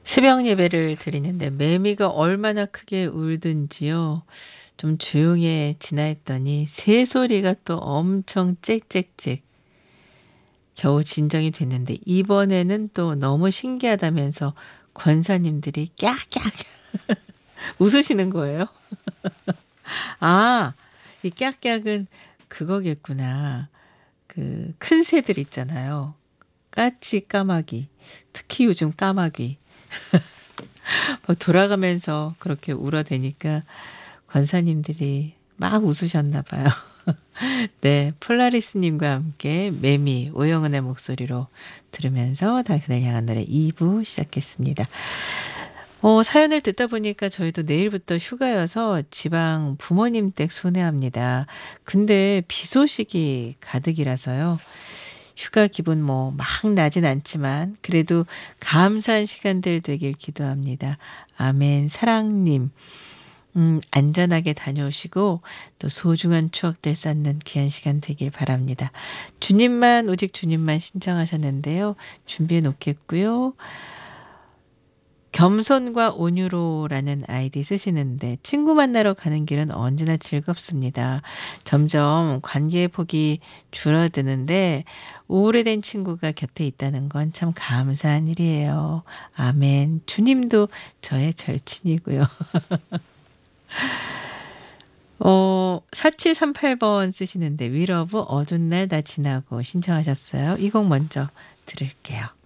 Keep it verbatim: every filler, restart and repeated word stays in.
새벽 예배를 드리는데 매미가 얼마나 크게 울든지요. 좀 조용해지나 했더니 새소리가 또 엄청 짹짹짹 겨우 진정이 됐는데 이번에는 또 너무 신기하다면서 권사님들이 "꺄꺄." 웃으시는 거예요. 아 이 꺄꺄은 그거겠구나. 그 큰 새들 있잖아요. 까치, 까마귀. 특히 요즘 까마귀. 막 돌아가면서 그렇게 울어대니까 권사님들이 막 웃으셨나 봐요. 네. 폴라리스 님과 함께 매미 오영은의 목소리로 들으면서 당신을 향한 노래 이 부 시작했습니다. 어 사연을 듣다 보니까 저희도 내일부터 휴가여서 지방 부모님 댁 소내합니다. 근데 비 소식이 가득이라서요. 휴가 기분 뭐 막 나진 않지만 그래도 감사한 시간들 되길 기도합니다. 아멘. 사랑님. 음 안전하게 다녀오시고 또 소중한 추억들 쌓는 귀한 시간 되길 바랍니다. 주님만 오직 주님만 신청하셨는데요. 준비해 놓겠고요. 겸손과 온유로라는 아이디 쓰시는데 친구 만나러 가는 길은 언제나 즐겁습니다. 점점 관계의 폭이 줄어드는데 오래된 친구가 곁에 있다는 건 참 감사한 일이에요. 아멘. 주님도 저의 절친이고요. 어 사칠삼팔 번 쓰시는데 위러브 어두운 날 다 지나고 신청하셨어요. 이 곡 먼저 들을게요.